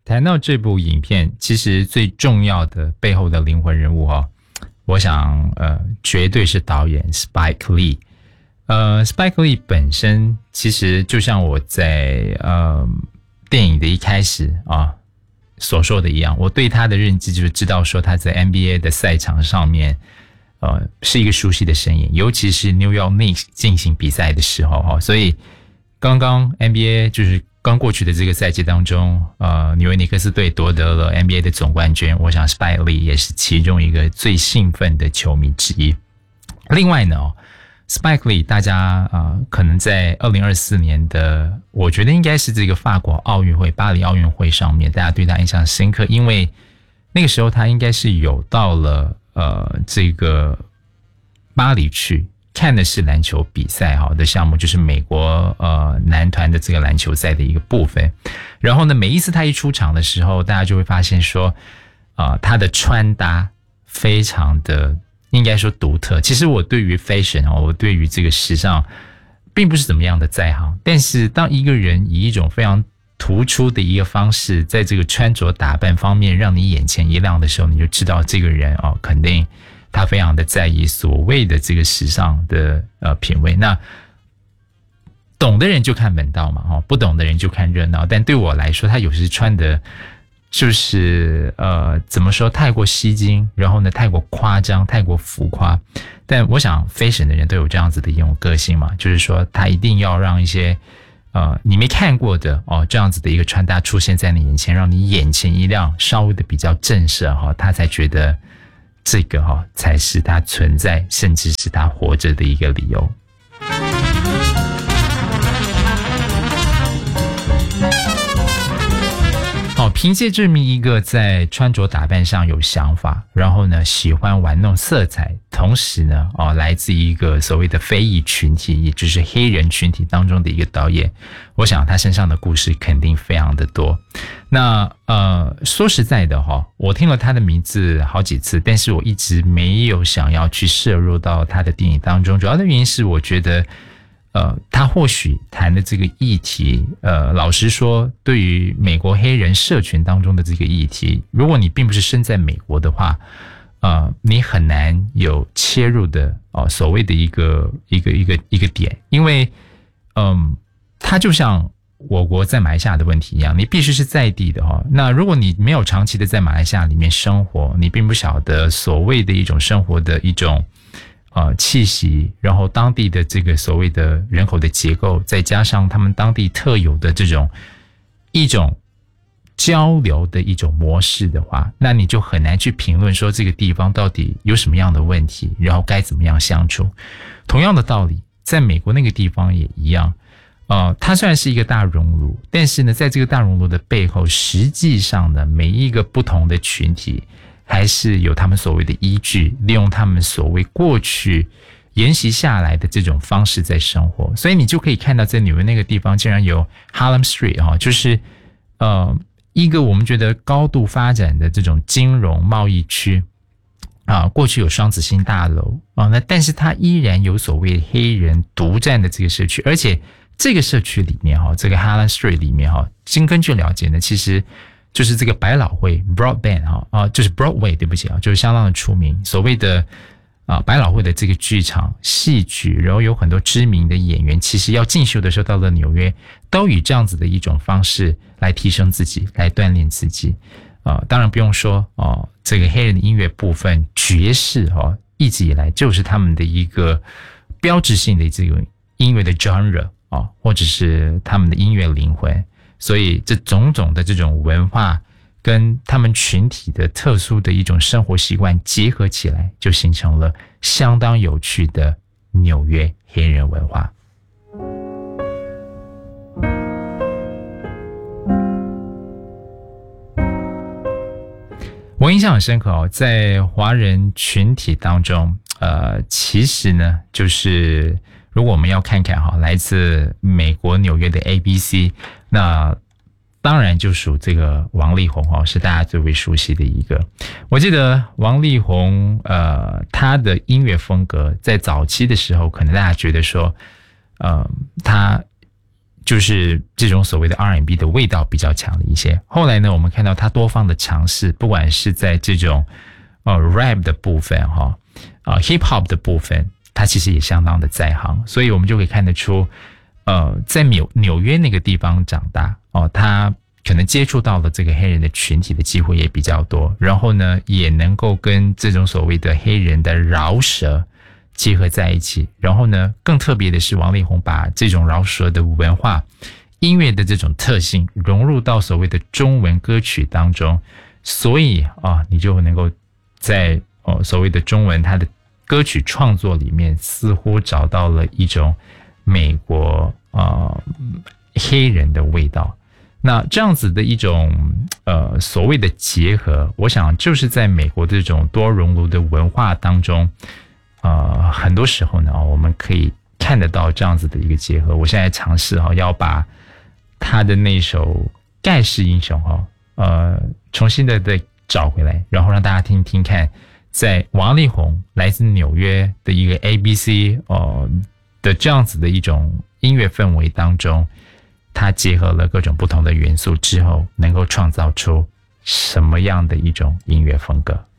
谈到这部影片，其实最重要的背后的灵魂人物我想绝对是导演 Spike Lee。Spike Lee 本身其实就像我在电影的一开始所说的一样，我对他的认知就是知道说他在 NBA 的赛场上面是一个熟悉的身影，尤其是 New York Knicks 进行比赛的时候所以刚刚 NBA 就是刚过去的这个赛季当中纽约尼克斯队夺得了 NBA 的总冠军，我想 Spike Lee 也是其中一个最兴奋的球迷之一。另外呢Spike Lee 大家可能在2024年的我觉得应该是这个法国奥运会巴黎奥运会上面大家对他印象深刻，因为那个时候他应该是有到了这个巴黎去看的是篮球比赛的项目，就是美国男团的这个篮球赛的一个部分。然后呢，每一次他一出场的时候，大家就会发现说他的穿搭非常的应该说独特。其实我对于 fashion 我对于这个时尚并不是怎么样的在行，但是当一个人以一种非常突出的一个方式在这个穿着打扮方面让你眼前一亮的时候，你就知道这个人肯定他非常的在意所谓的这个时尚的品味。那懂的人就看门道嘛不懂的人就看热闹。但对我来说，他有时穿的就是怎么说太过吸睛，然后呢太过夸张太过浮夸。但我想 fashion 的人都有这样子的一种个性嘛，就是说他一定要让一些你没看过的这样子的一个穿搭出现在你眼前，让你眼前一亮，稍微的比较震慑他才觉得这个才是他存在甚至是他活着的一个理由。凭借这么一个在穿着打扮上有想法，然后呢喜欢玩弄色彩，同时呢来自一个所谓的非裔群体，也就是黑人群体当中的一个导演，我想他身上的故事肯定非常的多。那说实在的我听了他的名字好几次，但是我一直没有想要去摄入到他的电影当中，主要的原因是我觉得他或许谈的这个议题老实说，对于美国黑人社群当中的这个议题，如果你并不是身在美国的话你很难有切入的所谓的一个点。因为它就像我国在马来西亚的问题一样，你必须是在地的那如果你没有长期的在马来西亚里面生活，你并不晓得所谓的一种生活的一种气息，然后当地的这个所谓的人口的结构，再加上他们当地特有的这种一种交流的一种模式的话，那你就很难去评论说这个地方到底有什么样的问题，然后该怎么样相处。同样的道理，在美国那个地方也一样它虽然是一个大熔炉，但是呢在这个大熔炉的背后，实际上呢每一个不同的群体还是有他们所谓的依据，利用他们所谓过去沿袭下来的这种方式在生活。所以你就可以看到在纽约那个地方竟然有 Harlem Street 就是一个我们觉得高度发展的这种金融贸易区过去有双子星大楼那但是它依然有所谓黑人独占的这个社区。而且这个社区里面这个 Harlem Street 里面根据了解呢，其实就是这个百老汇 Broadband 就是 Broadway 对不起就是相当的出名。所谓的百老汇的这个剧场戏剧，然后有很多知名的演员其实要进修的时候到了纽约，都以这样子的一种方式来提升自己，来锻炼自己当然不用说这个黑人的音乐部分，爵士一直以来就是他们的一个标志性的这个音乐的 genre 或者是他们的音乐灵魂。所以这种种的这种文化跟他们群体的特殊的一种生活习惯结合起来，就形成了相当有趣的纽约黑人文化。我印象很深刻在华人群体当中其实呢就是如果我们要看看来自美国纽约的 ABC， 那当然就属这个王力宏是大家最为熟悉的一个。我记得王力宏他的音乐风格在早期的时候，可能大家觉得说他就是这种所谓的 R&B 的味道比较强的一些。后来呢，我们看到他多方的尝试，不管是在这种rap 的部分hip hop 的部分，他其实也相当的在行，所以我们就可以看得出，在纽约那个地方长大他可能接触到了这个黑人的群体的机会也比较多，然后呢，也能够跟这种所谓的黑人的饶舌结合在一起，然后呢，更特别的是王力宏把这种饶舌的文化音乐的这种特性融入到所谓的中文歌曲当中，所以你就能够在所谓的中文它的歌曲创作里面似乎找到了一种美国黑人的味道。那这样子的一种所谓的结合，我想就是在美国这种多熔炉的文化当中很多时候呢我们可以看得到这样子的一个结合。我现在尝试要把他的那首盖世英雄重新的找回来，然后让大家听听看，在王力宏来自纽约的一个 ABC 的这样子的一种音乐氛围当中，他结合了各种不同的元素之后，能够创造出什么样的一种音乐风格。